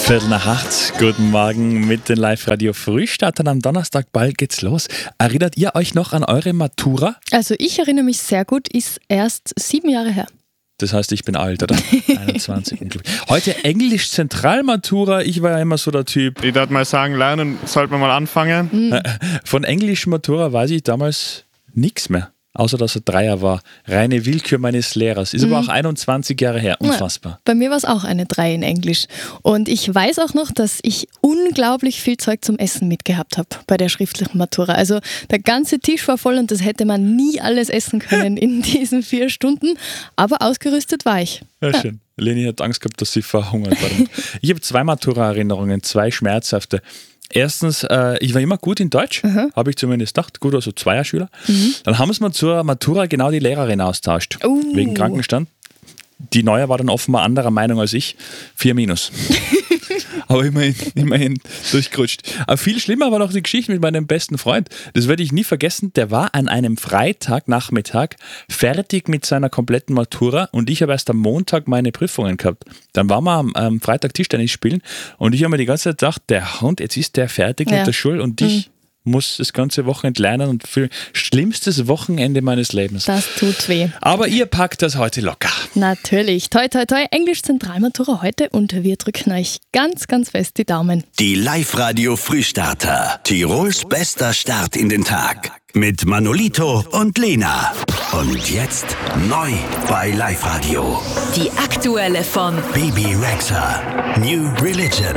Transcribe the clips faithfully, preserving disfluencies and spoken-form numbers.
Viertel nach acht, guten Morgen mit den Live-Radio-Frühstartern. Am Donnerstag, bald geht's los. Erinnert ihr euch noch an eure Matura? Also ich erinnere mich sehr gut, ist erst sieben Jahre her. Das heißt, ich bin alt, oder? einundzwanzig. Heute Englisch-Zentralmatura. Ich war ja immer so der Typ. Ich würde mal sagen, lernen sollte man mal anfangen. Mhm. Von Englisch-Matura weiß ich damals nichts mehr. Außer, dass er Dreier war. Reine Willkür meines Lehrers. Ist mhm. aber auch einundzwanzig Jahre her. Unfassbar. Ja, bei mir war es auch eine drei in Englisch. Und ich weiß auch noch, dass ich unglaublich viel Zeug zum Essen mitgehabt habe bei der schriftlichen Matura. Also der ganze Tisch war voll und das hätte man nie alles essen können in diesen vier Stunden. Aber ausgerüstet war ich. Ja, ja. Schön. Leni hat Angst gehabt, dass sie verhungert war. Ich habe zwei Matura-Erinnerungen, zwei schmerzhafte. Erstens, äh, ich war immer gut in Deutsch, mhm. habe ich zumindest gedacht, gut, also Zweierschüler. Mhm. Dann haben sie mir zur Matura genau die Lehrerin austauscht, uh. wegen Krankenstand. Die Neue war dann offenbar anderer Meinung als ich, vier minus. Aber immerhin, immerhin durchgerutscht. Aber viel schlimmer war noch die Geschichte mit meinem besten Freund. Das werde ich nie vergessen. Der war an einem Freitagnachmittag fertig mit seiner kompletten Matura und ich habe erst am Montag meine Prüfungen gehabt. Dann waren wir am, am Freitag Tischtennis spielen und ich habe mir die ganze Zeit gedacht, der Hund, jetzt ist der fertig ja. mit der Schule und ich mhm. muss das ganze Wochenende lernen und für schlimmstes Wochenende meines Lebens. Das tut weh. Aber ihr packt das heute locker. Natürlich. Toi, toi, toi. Englisch-Zentralmatura heute und wir drücken euch ganz, ganz fest die Daumen. Die Live-Radio-Frühstarter. Tirols bester Start in den Tag. Mit Manolito und Lena. Und jetzt neu bei Live-Radio. Die aktuelle von Bebe Rexha. New Religion.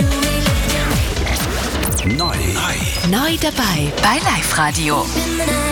Neu. Neu dabei bei Live-Radio.